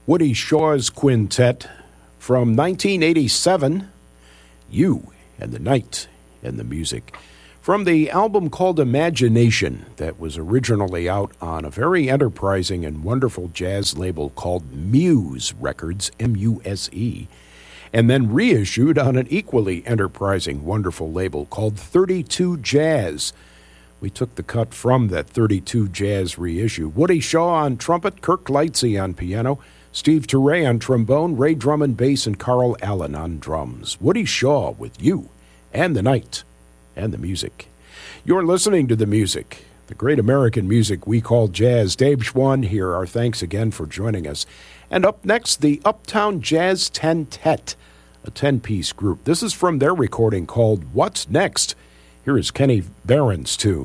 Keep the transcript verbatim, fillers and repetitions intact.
Woody Shaw's Quintet from nineteen eighty-seven, You and the Night and the Music. From the album called Imagination that was originally out on a very enterprising and wonderful jazz label called Muse Records, M U S E, and then reissued on an equally enterprising, wonderful label called thirty-two Jazz. We took the cut from that thirty-two Jazz reissue. Woody Shaw on trumpet, Kirk Lightsey on piano, Steve Turre on trombone, Ray Drummond bass, and Carl Allen on drums. Woody Shaw with You and the Night and the Music. You're listening to the music, the great American music we call jazz. Dave Schwann here. Our thanks again for joining us. And up next, the Uptown Jazz Ten-Tet, a ten-piece group. This is from their recording called What's Next? Here is Kenny Barron's tune.